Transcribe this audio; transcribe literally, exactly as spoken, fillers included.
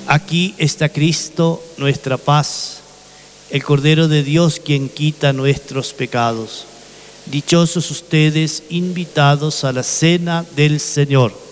Aquí está Cristo, nuestra paz, el Cordero de Dios quien quita nuestros pecados. Dichosos ustedes invitados a la cena del Señor.